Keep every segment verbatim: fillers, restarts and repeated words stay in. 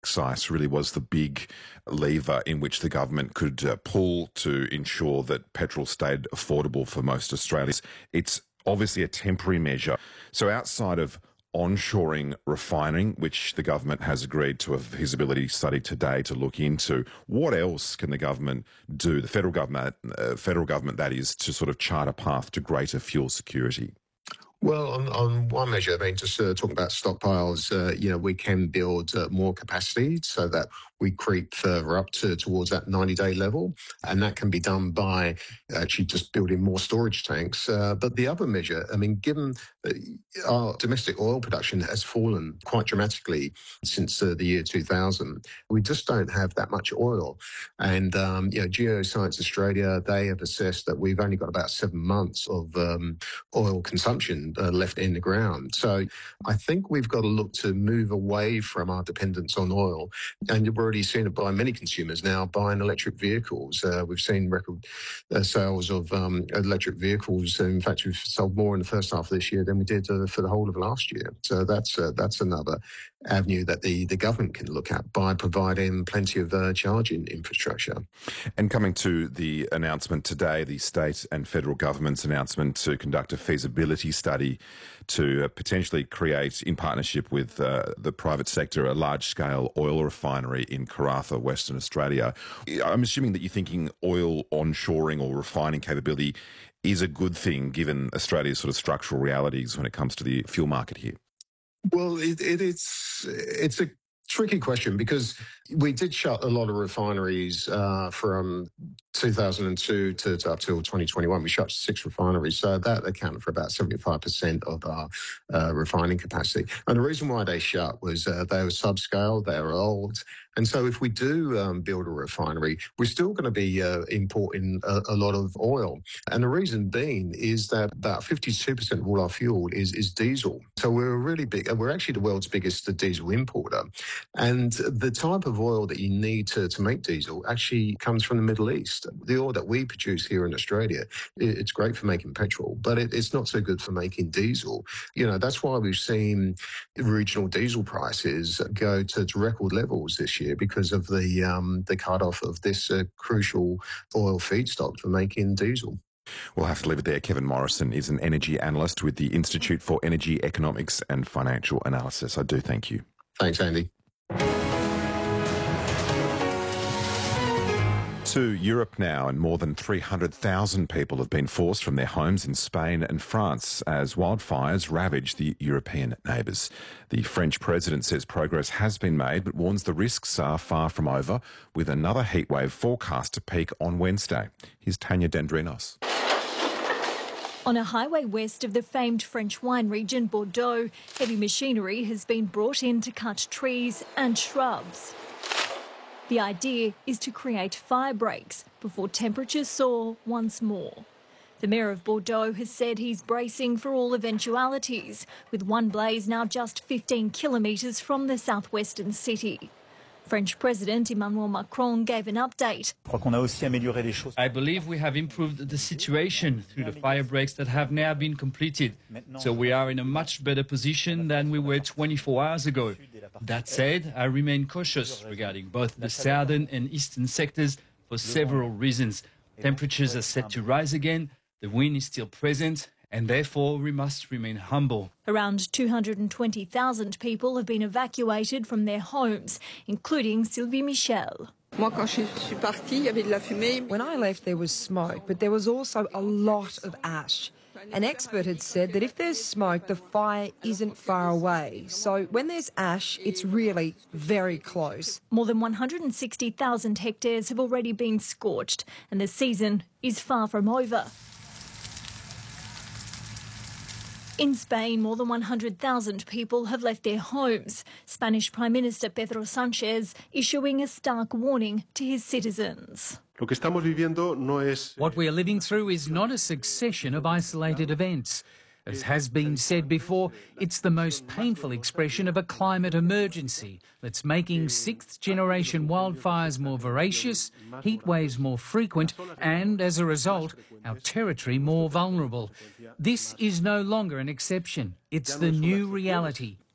excise really was the big lever in which the government could uh, pull to ensure that petrol stayed affordable for most Australians. It's obviously a temporary measure. So outside of onshoring refining, which the government has agreed to a feasibility study today to look into, what else can the government do, the federal government, uh, federal government that is, to sort of chart a path to greater fuel security? Well, on, on one measure, I mean, just uh, talking about stockpiles, uh, you know, we can build uh, more capacity so that we creep further up to towards that ninety-day level, and that can be done by actually just building more storage tanks. Uh, but the other measure, I mean, given that our domestic oil production has fallen quite dramatically since uh, the year two thousand, we just don't have that much oil. And, um, you know, Geoscience Australia, they have assessed that we've only got about seven months of um, oil consumption uh, left in the ground. So I think we've got to look to move away from our dependence on oil. And we're already seen it by many consumers now buying electric vehicles. Uh, we've seen record uh, sales of um, electric vehicles. In fact, we've sold more in the first half of this year than we did uh, for the whole of last year. So that's uh, that's another avenue that the, the government can look at by providing plenty of uh, charging infrastructure. And coming to the announcement today, the state and federal government's announcement to conduct a feasibility study to uh, potentially create, in partnership with uh, the private sector, a large-scale oil refinery in Karratha, Western Australia. I'm assuming that you're thinking oil onshoring or refining capability is a good thing, given Australia's sort of structural realities when it comes to the fuel market here. Well, it, it, it's it's a tricky question because we did shut a lot of refineries uh, from two thousand two to, to up till twenty twenty-one. We shut six refineries, so that accounted for about seventy-five percent of our uh, refining capacity. And the reason why they shut was uh, they were subscale, they were old. And so if we do um, build a refinery, we're still going to be uh, importing a, a lot of oil. And the reason being is that about fifty-two percent of all our fuel is, is diesel. So we're a really big, we're actually the world's biggest diesel importer. And the type of oil that you need to, to make diesel actually comes from the Middle East. The oil that we produce here in Australia, it, it's great for making petrol, but it, it's not so good for making diesel. You know, that's why we've seen regional diesel prices go to, to record levels this year, because of the um, the cut-off of this uh, crucial oil feedstock for making diesel. We'll have to leave it there. Kevin Morrison is an energy analyst with the Institute for Energy Economics and Financial Analysis. I do thank you. Thanks, Andy. To Europe now, and more than three hundred thousand people have been forced from their homes in Spain and France as wildfires ravage the European neighbours. The French president says progress has been made, but warns the risks are far from over, with another heatwave forecast to peak on Wednesday. Here's Tanya Dendrinos. On a highway west of the famed French wine region, Bordeaux, heavy machinery has been brought in to cut trees and shrubs. The idea is to create fire breaks before temperatures soar once more. The Mayor of Bordeaux has said he's bracing for all eventualities, with one blaze now just fifteen kilometres from the southwestern city. French President Emmanuel Macron gave an update. I believe we have improved the situation through the fire breaks that have now been completed. So we are in a much better position than we were twenty-four hours ago. That said, I remain cautious regarding both the southern and eastern sectors for several reasons. Temperatures are set to rise again, the wind is still present, and therefore we must remain humble. Around two hundred twenty thousand people have been evacuated from their homes, including Sylvie Michel. When I left, there was smoke, but there was also a lot of ash. An expert had said that if there's smoke, the fire isn't far away. So when there's ash, it's really very close. More than one hundred sixty thousand hectares have already been scorched, and the season is far from over. In Spain, more than one hundred thousand people have left their homes. Spanish Prime Minister Pedro Sánchez issuing a stark warning to his citizens. What we are living through is not a succession of isolated events. As has been said before, it's the most painful expression of a climate emergency that's making sixth-generation wildfires more voracious, heat waves more frequent, and, as a result, our territory more vulnerable. This is no longer an exception. It's the new reality.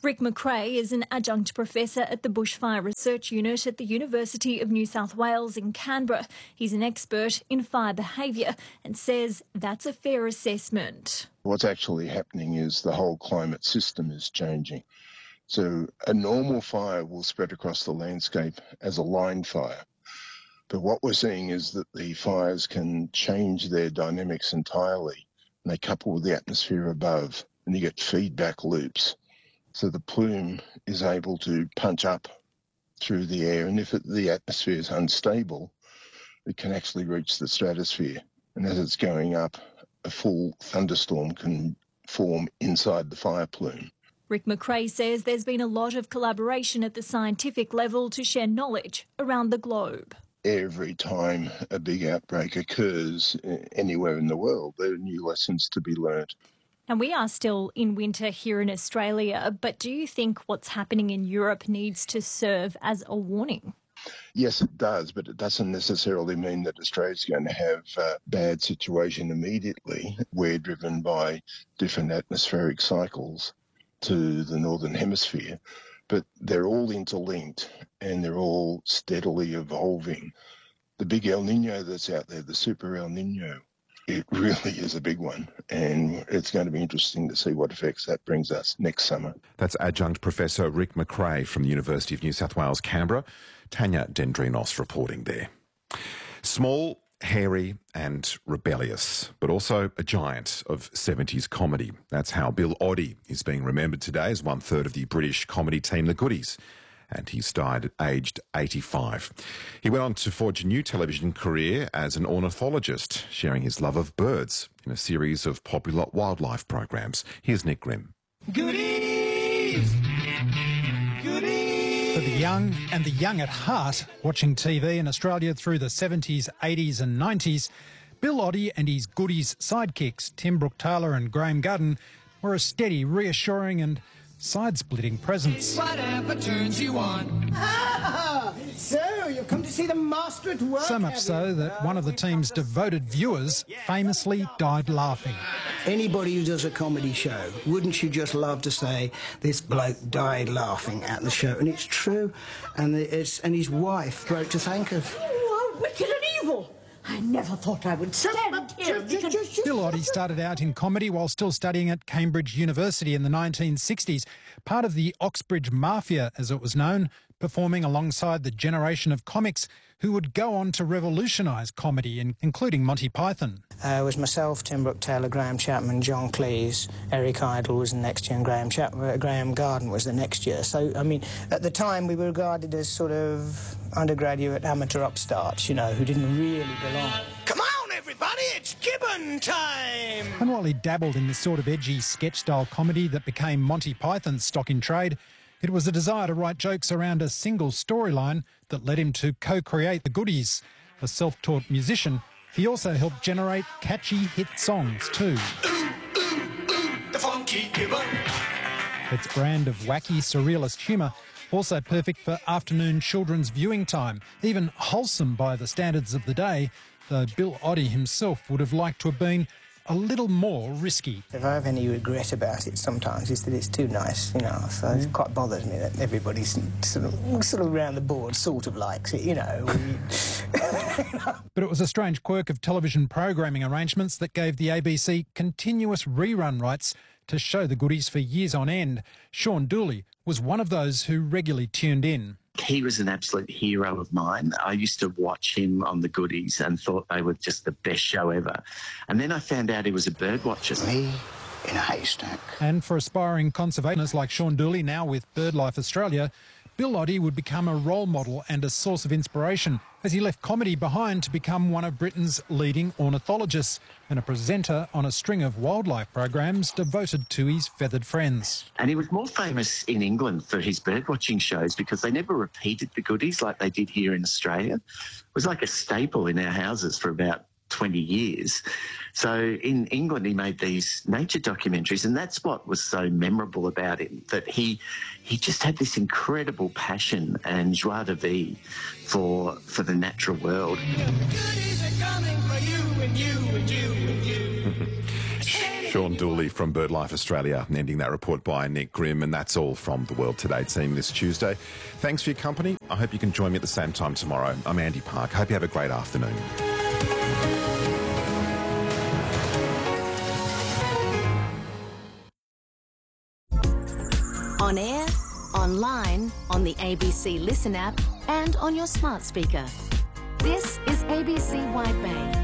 Rick McRae is an adjunct professor at the Bushfire Research Unit at the University of New South Wales in Canberra. He's an expert in fire behaviour and says that's a fair assessment. What's actually happening is the whole climate system is changing. So a normal fire will spread across the landscape as a line fire. But what we're seeing is that the fires can change their dynamics entirely, and they couple with the atmosphere above, and you get feedback loops. So the plume is able to punch up through the air, and if it, the atmosphere is unstable, it can actually reach the stratosphere. And as it's going up, a full thunderstorm can form inside the fire plume. Rick McRae says there's been a lot of collaboration at the scientific level to share knowledge around the globe. Every time a big outbreak occurs anywhere in the world, there are new lessons to be learnt. And we are still in winter here in Australia, but do you think what's happening in Europe needs to serve as a warning? Yes, it does, but it doesn't necessarily mean that Australia's going to have a bad situation immediately. We're driven by different atmospheric cycles to the Northern Hemisphere, but they're all interlinked and they're all steadily evolving. The big El Nino that's out there, the Super El Nino, it really is a big one, and it's going to be interesting to see what effects that brings us next summer. That's adjunct Professor Rick McRae from the University of New South Wales, Canberra. Tanya Dendrinos reporting there. Small, hairy and rebellious, but also a giant of seventies comedy. That's how Bill Oddie is being remembered today as one-third of the British comedy team The Goodies. And he's died at aged eighty-five. He went on to forge a new television career as an ornithologist, sharing his love of birds in a series of popular wildlife programs. Here's Nick Grimm. Goodies! Goodies! For the young and the young at heart, watching T V in Australia through the seventies, eighties and nineties, Bill Oddie and his Goodies sidekicks, Tim Brooke-Taylor and Graham Gudden, were a steady, reassuring and side-splitting presence. Whatever turns you on. Ah, so you've come to see the master at work. So much so that one of the team's devoted viewers famously died laughing. Anybody who does a comedy show, wouldn't you just love to say, this bloke died laughing at the show? And it's true. And, it's, and his wife wrote to thank us. You are wicked and evil. I never thought I would stand here. Bill Oddie started out in comedy while still studying at Cambridge University in the nineteen sixties, part of the Oxbridge Mafia, as it was known, performing alongside the generation of comics who would go on to revolutionise comedy, including Monty Python. Uh, it was myself, Tim Brooke-Taylor, Graham Chapman, John Cleese, Eric Idle was the next year, and Graham, Chap- uh, Graham Garden was the next year. So, I mean, at the time we were regarded as sort of undergraduate amateur upstarts, you know, who didn't really belong. Come on, everybody, it's Gibbon time! And while he dabbled in this sort of edgy sketch-style comedy that became Monty Python's stock in trade, it was a desire to write jokes around a single storyline that led him to co-create The Goodies. A self-taught musician, he also helped generate catchy hit songs too. Ooh, ooh, ooh, the funky Gibbon. Its brand of wacky, surrealist humour, also perfect for afternoon children's viewing time, even wholesome by the standards of the day, though Bill Oddie himself would have liked to have been a little more risky. If I have any regret about it sometimes, it's that it's too nice, you know, so it quite bothers me that everybody's sort of, sort of around the board sort of likes it, you know. But it was a strange quirk of television programming arrangements that gave the A B C continuous rerun rights to show The Goodies for years on end. Sean Dooley was one of those who regularly tuned in. He was an absolute hero of mine. I used to watch him on The Goodies and thought they were just the best show ever. And then I found out he was a bird watcher. Me in a haystack. And for aspiring conservationists like Sean Dooley, now with BirdLife Australia, Bill Oddie would become a role model and a source of inspiration as he left comedy behind to become one of Britain's leading ornithologists and a presenter on a string of wildlife programs devoted to his feathered friends. And he was more famous in England for his birdwatching shows because they never repeated The Goodies like they did here in Australia. It was like a staple in our houses for about twenty years. So in England, he made these nature documentaries, and that's what was so memorable about him, that he he just had this incredible passion and joie de vivre for, for the natural world. The goodies are coming for you and you and you and you. Sean Dooley from BirdLife Australia, ending that report by Nick Grimm. And that's all from the World Today team this Tuesday. Thanks for your company. I hope you can join me at the same time tomorrow. I'm Andy Park. Hope you have a great afternoon. On air, online, on the A B C Listen app and on your smart speaker. This is A B C Wide Bay.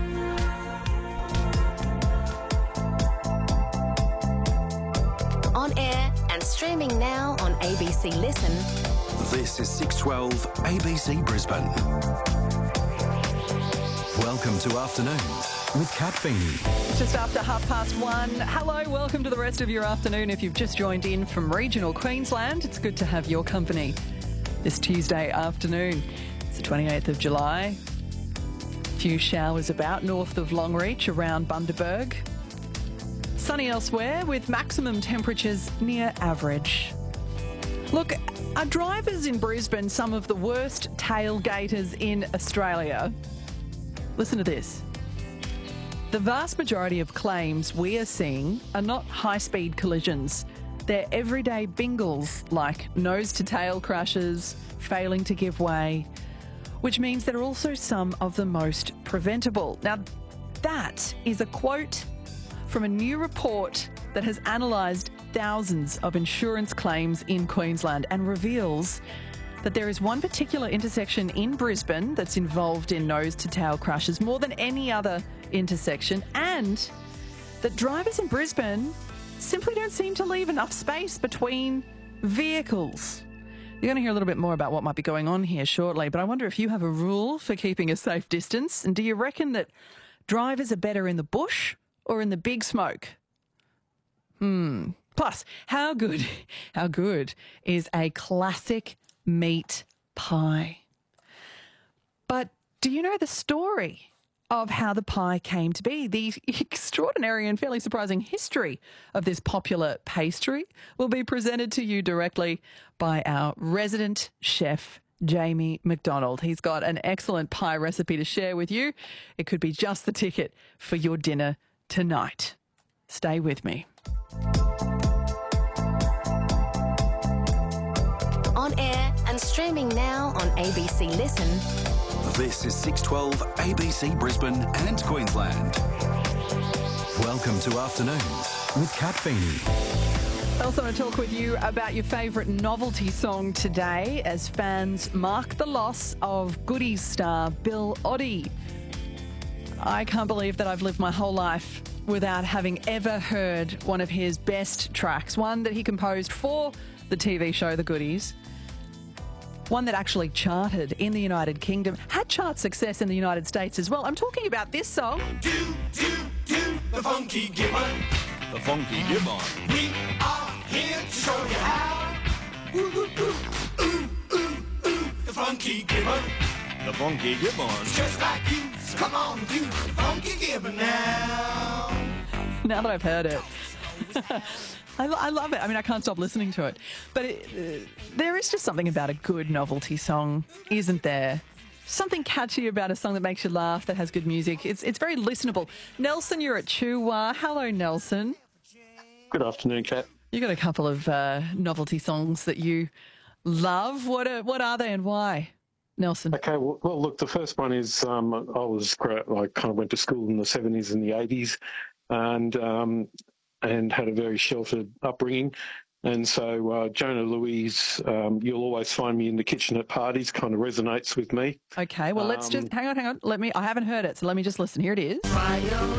On air and streaming now on A B C Listen. This is six twelve A B C Brisbane. Welcome to Afternoons with Kat Feeney. Just after half past one. Hello, welcome to the rest of your afternoon. If you've just joined in from regional Queensland, it's good to have your company this Tuesday afternoon. It's the twenty-eighth of July. A few showers about north of Longreach around Bundaberg. Sunny elsewhere with maximum temperatures near average. Look, are drivers in Brisbane some of the worst tailgaters in Australia? Listen to this. The vast majority of claims we are seeing are not high-speed collisions. They're everyday bingles like nose-to-tail crashes, failing to give way, which means they're also some of the most preventable. Now, that is a quote from a new report that has analysed thousands of insurance claims in Queensland and reveals that there is one particular intersection in Brisbane that's involved in nose-to-tail crashes more than any other intersection, and that drivers in Brisbane simply don't seem to leave enough space between vehicles. You're going to hear a little bit more about what might be going on here shortly, but I wonder if you have a rule for keeping a safe distance, and do you reckon that drivers are better in the bush or in the big smoke? Hmm. Plus, how good, how good is a classic meat pie? But do you know the story of how the pie came to be? The extraordinary and fairly surprising history of this popular pastry will be presented to you directly by our resident chef, Jamie McDonald. He's got an excellent pie recipe to share with you. It could be just the ticket for your dinner tonight. Stay with me. On air and streaming now on A B C Listen. This is six twelve A B C Brisbane and Queensland. Welcome to Afternoons with Kat Feeney. I also want to talk with you about your favourite novelty song today as fans mark the loss of Goodies star Bill Oddie. I can't believe that I've lived my whole life without having ever heard one of his best tracks, one that he composed for the T V show The Goodies, one that actually charted in the United Kingdom, had chart success in the United States as well. I'm talking about this song. Do, do, do, the funky gibbon. The funky gibbon. We are here to show you how. Ooh, ooh, ooh, ooh, ooh, ooh, the funky gibbon. The funky gibbon. It's just like you. So come on, do the funky gibbon now. Now that I've heard it. I, I love it. I mean, I can't stop listening to it. But it, uh, there is just something about a good novelty song, isn't there? Something catchy about a song that makes you laugh, that has good music. It's it's very listenable. Nelson, you're at Chuwa. Hello, Nelson. Good afternoon, Kat. You got a couple of uh, novelty songs that you love. What are, what are they and why, Nelson? Okay, well, well look, the first one is um, I was I kind of went to school in the seventies and the eighties, and um, and had a very sheltered upbringing. And so uh, Jonah Louise, um, You'll Always Find Me in the Kitchen at Parties kind of resonates with me. Okay, well, let's Um, just, hang on, hang on. Let me, I haven't heard it, so let me just listen. Here it is.